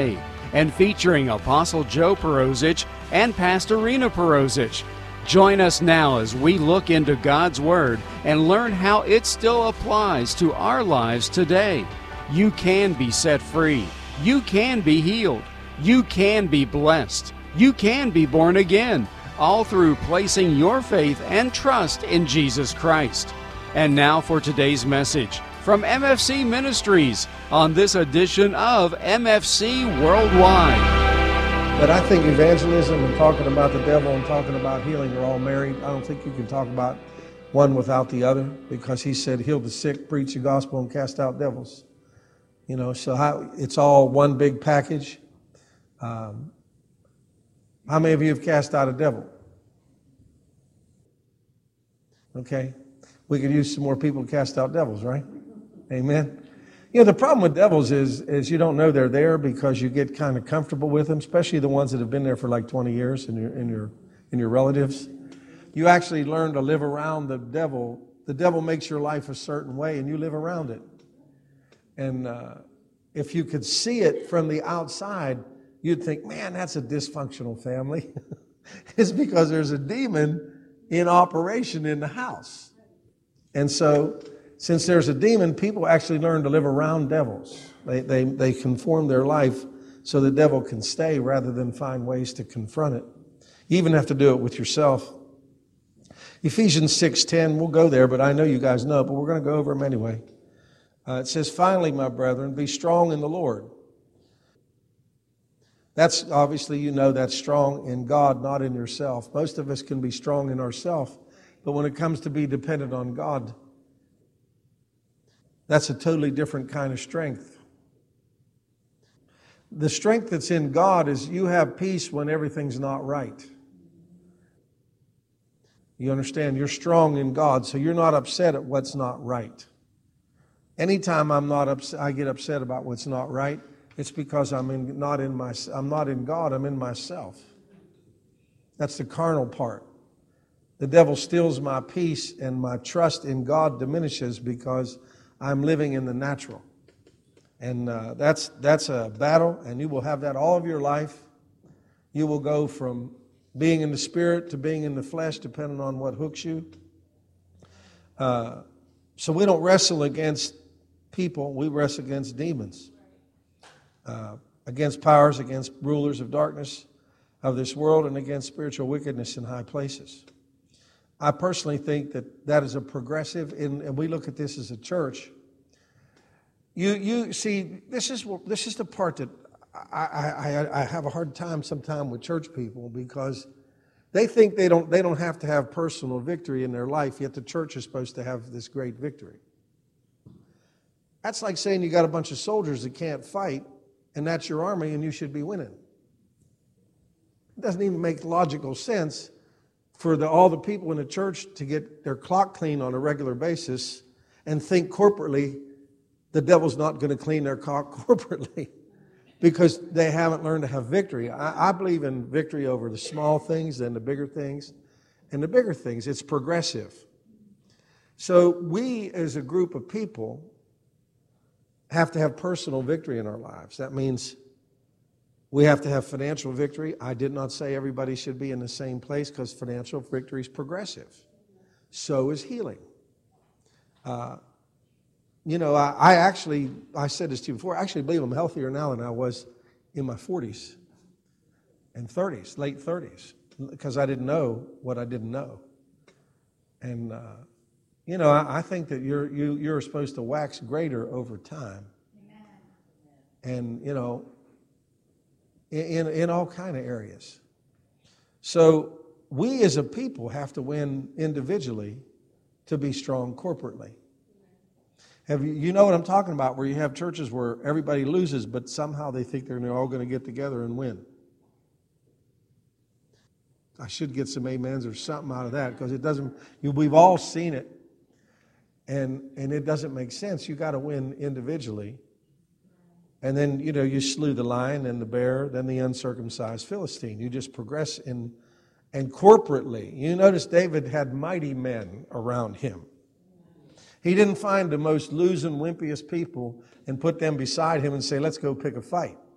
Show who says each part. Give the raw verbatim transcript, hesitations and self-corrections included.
Speaker 1: and featuring Apostle Joe Perosic and Pastor Rena Perosic. Join us now as we look into God's Word and learn how it still applies to our lives today. You can be set free. You can be healed. You can be blessed. You can be born again, all through placing your faith and trust in Jesus Christ. And now for today's message from M F C Ministries on this edition of M F C Worldwide.
Speaker 2: But I think evangelism and talking about the devil and talking about healing are all married. I don't think you can talk about one without the other, because he said, heal the sick, preach the gospel, and cast out devils. You know, so how, it's all one big package. Um, how many of you have cast out a devil? Okay. We could use some more people to cast out devils, right? Amen. You know, the problem with devils is, is you don't know they're there because you get kind of comfortable with them, especially the ones that have been there for like twenty years and your, and your, and your relatives. You actually learn to live around the devil. The devil makes your life a certain way and you live around it. And uh, if you could see it from the outside, you'd think, man, that's a dysfunctional family. It's because there's a demon in operation in the house. And so, since there's a demon, people actually learn to live around devils. They, they, they conform their life so the devil can stay rather than find ways to confront it. You even have to do it with yourself. Ephesians six ten, we'll go there, but I know you guys know, but we're going to go over them anyway. Uh, it says, finally, my brethren, be strong in the Lord. That's obviously, you know, that's strong in God, not in yourself. Most of us can be strong in ourselves, but when it comes to be dependent on God, that's a totally different kind of strength. The strength that's in God is you have peace when everything's not right. You understand? You're strong in God, so you're not upset at what's not right. Anytime I'm not upset, I get upset about what's not right, it's because I'm in, not in my, I'm not in God, I'm in myself. That's the carnal part. The devil steals my peace and my trust in God diminishes because I'm living in the natural. And uh, that's that's a battle, and you will have that all of your life. You will go from being in the spirit to being in the flesh, depending on what hooks you. Uh, so we don't wrestle against people, we wrestle against demons. Uh, against powers, against rulers of darkness of this world, and against spiritual wickedness in high places. I personally think that that is a progressive, in, and we look at this as a church. You you see, this is this is the part that I, I, I have a hard time sometimes with church people, because they think they don't they don't have to have personal victory in their life, yet the church is supposed to have this great victory. That's like saying you got a bunch of soldiers that can't fight, and that's your army, and you should be winning. It doesn't even make logical sense for the, all the people in the church to get their clock cleaned on a regular basis and think corporately the devil's not going to clean their clock corporately because they haven't learned to have victory. I, I believe in victory over the small things and the bigger things. And the bigger things, it's progressive. So we as a group of people have to have personal victory in our lives. That means we have to have financial victory. I did not say everybody should be in the same place, because financial victory is progressive. So is healing. Uh, you know, I, I actually, I said this to you before, I actually believe I'm healthier now than I was in my forties and thirties, late thirties, because I didn't know what I didn't know. And, uh, you know, I, I think that you're, you, you're supposed to wax greater over time. Amen. And, you know, In, in all kind of areas. So we as a people have to win individually to be strong corporately. Have you, you know what I'm talking about, where you have churches where everybody loses, but somehow they think they're all going to get together and win. I should get some amens or something out of that, because it doesn't, you, we've all seen it, and, and it doesn't make sense. You got to win individually. And then, you know, you slew the lion and the bear, then the uncircumcised Philistine. You just progress in, and corporately. You notice David had mighty men around him. He didn't find the most losing, wimpiest people and put them beside him and say, let's go pick a fight.